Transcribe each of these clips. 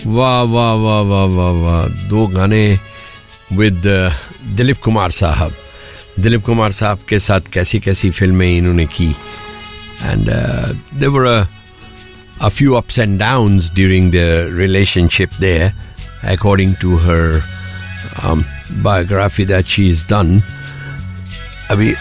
वाह वाह वाह वाह वाह वाह, दो गाने विद दिलीप कुमार साहब. दिलीप कुमार साहब के साथ कैसी कैसी फिल्में इन्होंने की. And there were a few ups and downs during the relationship there, according to her biography that she's done. Abhi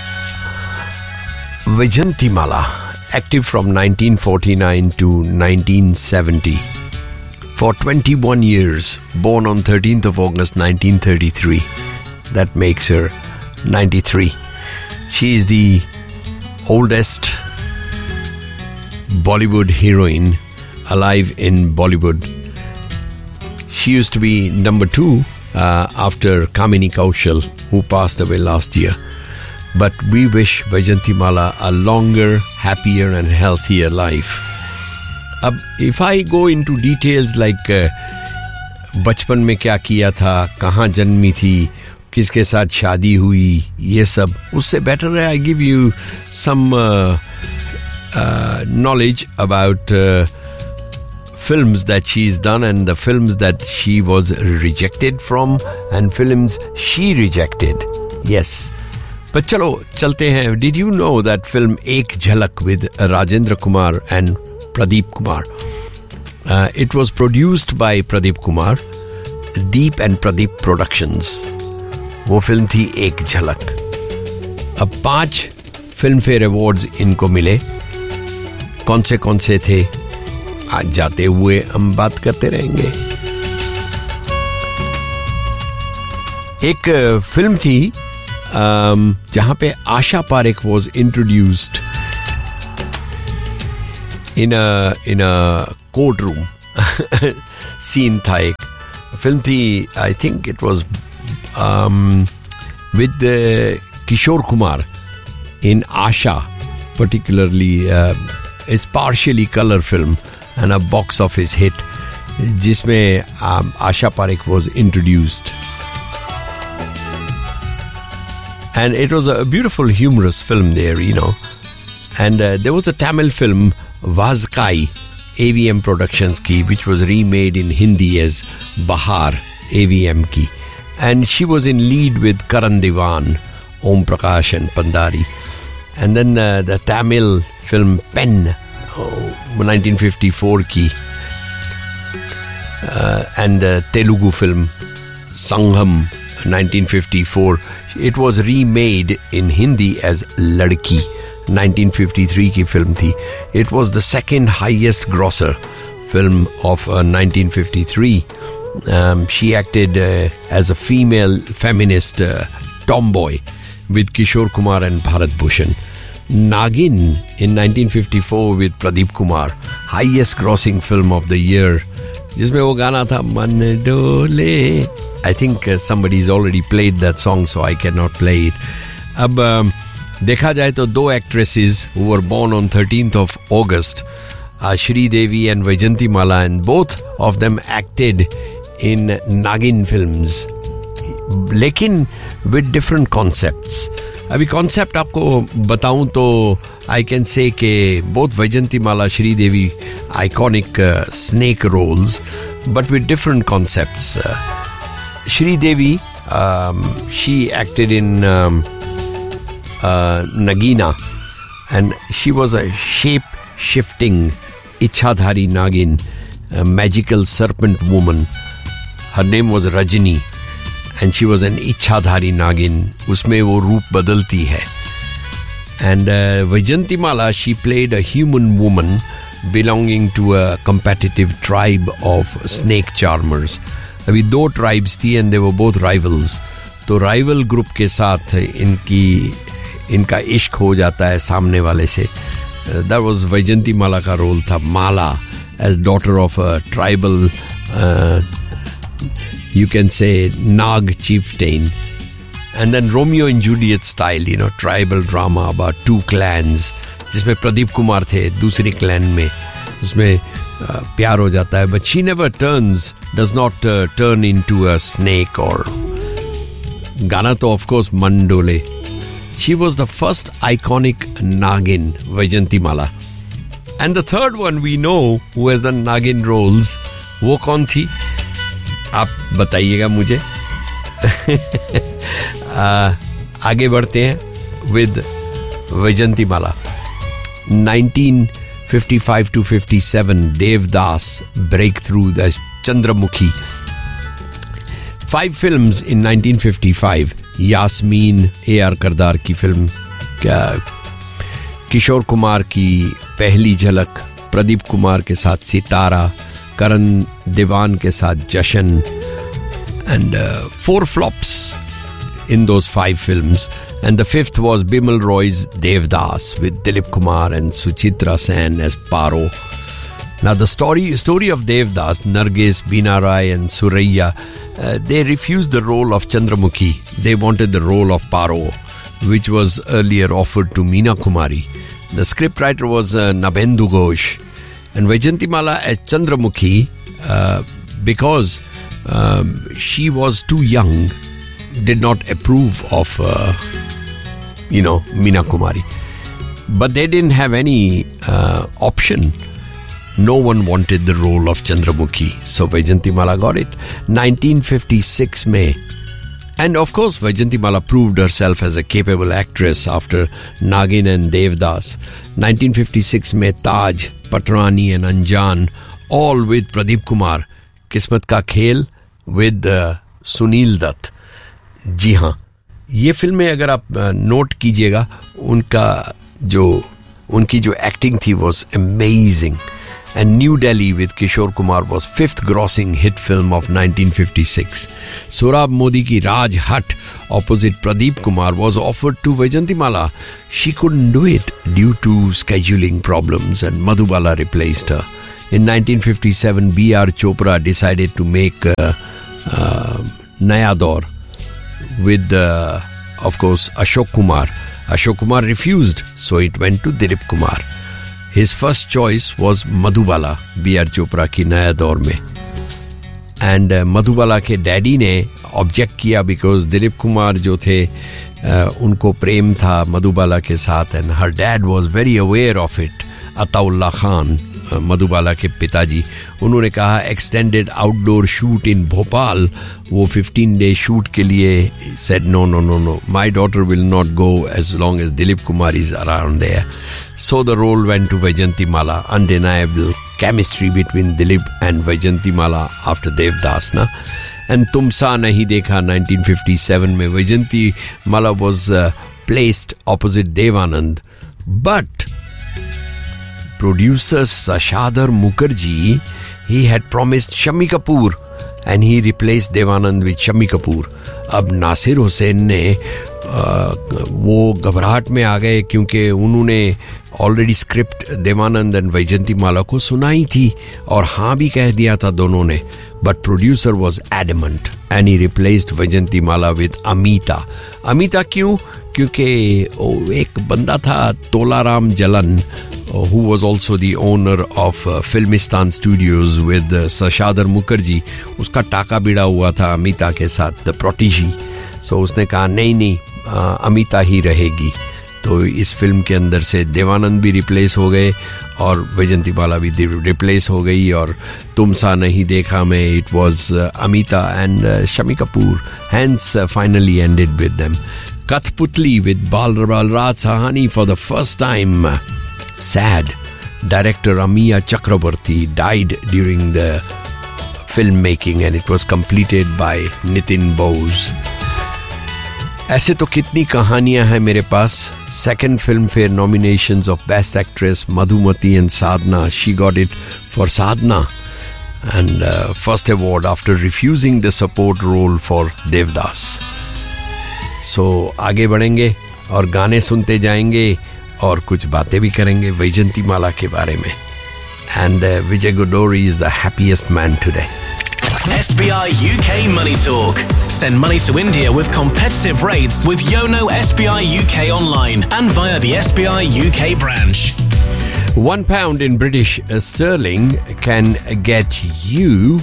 Vaijayantimala, active from 1949 to 1970. For 21 years, born on 13th of August 1933. That makes her 93. She is the oldest Bollywood heroine alive in Bollywood. She used to be number 2 after Kamini Kaushal, who passed away last year. But we wish Vaijayantimala a longer, happier and healthier life. If I go into details like बचपन में क्या किया था, कहाँ जन्मी थी, किसके साथ शादी हुई, ये सब, उससे better है I give you some knowledge about films that she's done and the films that she was rejected from and films she rejected. Yes. But chalo, chalte hain. Did you know that film Ek Jhalak with Rajendra Kumar and Pradeep Kumar? It was produced by Pradeep Kumar, Deep and Pradeep Productions. वो film थी एक झलक. अब 5 film fair awards इनको मिले. कौन से थे, आज जाते हुए हम बात करते रहेंगे. एक फिल्म थी जहां पे Asha Parekh was introduced in a court room. Scene था. एक फिल्म थी, I think it was with Kishore Kumar in Asha, particularly it's partially color film and a box office hit, जिसमें Asha Parekh was introduced. And it was a beautiful, humorous film there, you know. And there was a Tamil film, Vazkai, AVM Productions ki, which was remade in Hindi as Bahar, AVM ki. And she was in lead with Karan Devan, Om Prakash and Pandari. And then the Tamil film Pen, 1954 ki. And Telugu film Sangham, 1954. It was remade in Hindi as Ladki, 1953 ki film thi. It was the second highest grosser film of 1953. She acted as a female feminist tomboy with Kishore Kumar and Bharat Bhushan. Nagin in 1954 with Pradeep Kumar, highest grossing film of the year, जिसमें वो गाना था मन डोले. I think somebody's already played that song, so I cannot play it. अब देखा जाए तो 2 actresses who were born on 13th of August, Shri Devi and Vaijayantimala, and both of them acted in Nagin films, लेकिन with different concepts. अभी concept आपको बताऊं तो I can say कि both Vaijayantimala, Shri Devi, iconic snake roles, but with different concepts. Shri Devi, she acted in Nagina, and she was a shape-shifting Ichhadhari Nagin, a magical serpent woman. Her name was Rajini, and she was an Ichhadhari Nagin. Usme wo roop badalti hai. And Vaijayantimala, she played a human woman belonging to a competitive tribe of snake charmers. अभी 2 tribes थी and they were both rivals. तो rival group के साथ इनका इश्क हो जाता है सामने वाले से. That was Vaijayantimala का रोल था. Mala, as daughter of a tribal, you can say, Nag chieftain. And then Romeo and Juliet style, you know, tribal drama about 2 clans, जिसमें प्रदीप कुमार थे दूसरी clan में. उसमें प्यार हो जाता है, but she never does not turn into a snake or गाना तो of course Mandole. She was the first iconic Nagin, Vaijayantimala. And the third one we know who has done Nagin roles, वो कौन थी आप बताइएगा मुझे. आगे बढ़ते हैं with Vyjayanthimala. 1955 to 57, Devdas breakthrough as Chandramukhi. 5 films in 1955. Yasmin A.R. करदार की फिल्म, किशोर कुमार की पहली झलक, प्रदीप कुमार के साथ सितारा, करण देवान के साथ जशन, and 4 flops in those 5 films. And the 5th was Bimal Roy's Devdas with Dilip Kumar and Suchitra Sen as Paro. Now the story of Devdas, Nargis, Beena Rai and Suraiya, they refused the role of Chandramukhi. They wanted the role of Paro, which was earlier offered to Meena Kumari. The scriptwriter was Nabhendu Ghosh. And Vaijantimala as Chandramukhi, because she was too young, did not approve of Meena Kumari. But they didn't have any option. No one wanted the role of Chandramukhi, so Vaijantimala got it. 1956 May. And of course Vaijantimala proved herself as a capable actress after Nagin and Devdas. 1956 May, Taj, Patrani and Anjan, all with Pradeep Kumar. Kismat Ka Khel with Sunil Dutt. जी हाँ, ये फिल्में अगर आप note कीजिएगा, उनकी जो acting थी was amazing. And New Delhi with Kishore Kumar was 5th grossing hit film of 1956. Sorab Modi ki Raj Hut opposite Pradeep Kumar was offered to Vaijantimala. She couldn't do it due to scheduling problems and Madhubala replaced her. In 1957, B.R. Chopra decided to make Naya Daur with, of course, Ashok Kumar. Ashok Kumar refused, so it went to Dilip Kumar. His first choice was Madhubala, B.R. Chopra की नया दौर में. And Madhubala के daddy ने object किया because Dilip Kumar जो थे उनको प्रेम था मधुबाला के साथ, and her dad was very aware of it. Ataullah Khan, Madhubala के पिताजी, उन्होंने कहा extended outdoor shoot in Bhopal, वो 15-day शूट के लिए said no, my daughter will not go as long as Dilip Kumar is around there. So the role went to Vaijantimala. Undeniable chemistry between Dilip and Vaijantimala after Devdas na. And Tumsa Nahi Dekha 1957 में Vaijantimala was placed opposite Devanand, but producer Sashadhar Mukherjee, he had promised Shami Kapoor and he replaced Devanand with Shami Kapoor. अब नासिर हुसैन ने वो घबराहट में आ गए क्योंकि उन्होंने already script Devanand and Vyjayanthimala को सुनाई थी और हाँ भी कह दिया था दोनों ने. But producer was एडमंट and he replaced Vyjayanthimala with Amita. Amita क्यों? क्योंकि एक बंदा था तोलाराम जलन, who was also the owner of Filmistan Studios with Sashadhar Mukherjee. उसका टाका बिड़ा हुआ था अमिता के साथ, द प्रोटेजी. सो उसने कहा नहीं अमिता ही रहेगी. तो इस फिल्म के अंदर से देवानंद भी रिप्लेस हो गए और वैजंतीमाला भी रिप्लेस हो गई और तुमसा नहीं देखा में it was Amita and Shami Kapoor. Hence finally ended with them. कठपुतली with Balraj Sahni for the first time. Sad. Director Amiya Chakrabarti died during the filmmaking and it was completed by Nitin Bose. ऐसे तो कितनी कहानियां हैं मेरे पास. Second Filmfare nominations of Best Actress Madhumati and Sadhna. She got it for Sadhna. And first award after refusing the support role for Devdas. So आगे बढ़ेंगे और गाने सुनते जाएंगे और कुछ बातें भी करेंगे वैजंतीमाला के बारे में. And Vijay Godori is the happiest man today. SBI UK Money Talk. Send money to India with competitive rates with Yono SBI UK online and via the SBI UK branch. £1 in British sterling can get you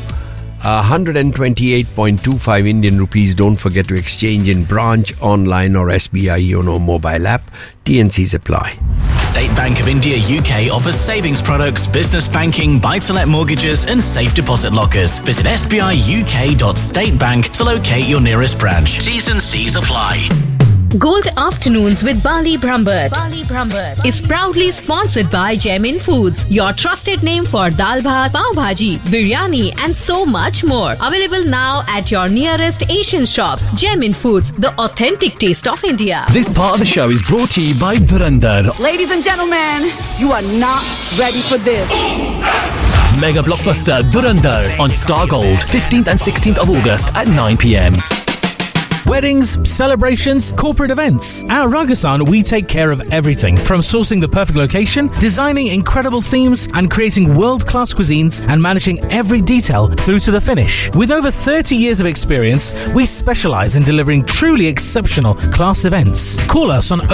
128.25 Indian rupees. Don't forget to exchange in branch, online or SBI Yono mobile app. TNCs apply. State Bank of India UK offers savings products, business banking, buy-to-let mortgages and safe deposit lockers. Visit sbiuk.statebank to locate your nearest branch. T's and C's apply. Gold Afternoons with Bali Brambert is proudly sponsored by Gemin Foods, your trusted name for dal bhat, pav bhaji, biryani and so much more. Available now at your nearest Asian shops. Gemin Foods, the authentic taste of India. This part of the show is brought to you by Dhurandhar. Ladies and gentlemen, you are not ready for this. Mega blockbuster Dhurandhar on Star Gold, 15th and 16th of August at 9 p.m. Weddings, celebrations, corporate events. At Ragasan, we take care of everything from sourcing the perfect location, designing incredible themes, and creating world-class cuisines and managing every detail through to the finish. With over 30 years of experience, we specialize in delivering truly exceptional class events. Call us on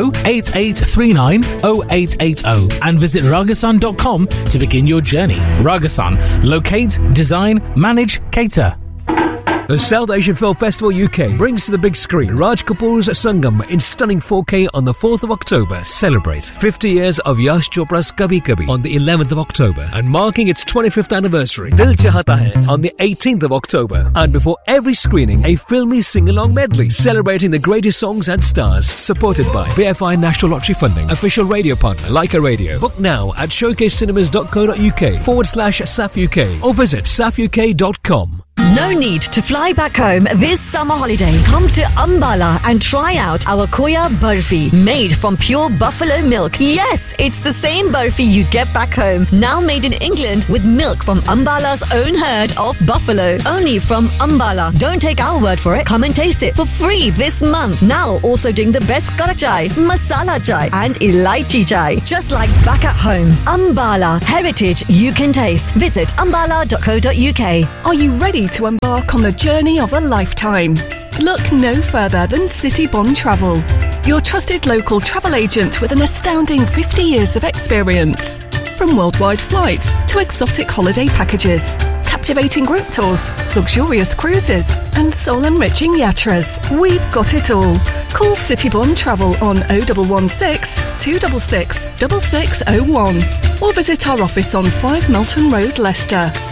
020-8839-0880 and visit ragasan.com to begin your journey. Ragasan. Locate, design, manage, cater. The South Asian Film Festival UK brings to the big screen Raj Kapoor's Sangam in stunning 4K on the 4th of October. Celebrate 50 years of Yash Chopra's Kabhi Kabhi on the 11th of October. And marking its 25th anniversary, Dil Chahta Hai on the 18th of October. And before every screening, a filmy sing-along medley celebrating the greatest songs and stars. Supported by BFI National Lottery Funding. Official radio partner, Leica Radio. Book now at showcasecinemas.co.uk/SAF UK or visit safuk.com. No need to fly back home this summer holiday. Come to Ambala and try out our Koya Barfi, made from pure buffalo milk. Yes, it's the same barfi you get back home, now made in England with milk from Ambala's own herd of buffalo. Only from Ambala. Don't take our word for it. Come and taste it for free this month. Now also doing the best kara chai, masala chai and elaichi chai. Just like back at home. Ambala, heritage you can taste. Visit ambala.co.uk. Are you ready to embark on the journey of a lifetime? Look no further than City Bond Travel, your trusted local travel agent with an astounding 50 years of experience. From worldwide flights to exotic holiday packages, captivating group tours, luxurious cruises and soul-enriching yatras, we've got it all. Call City Bond Travel on 0116 266 6601 or visit our office on 5 Melton Road, Leicester.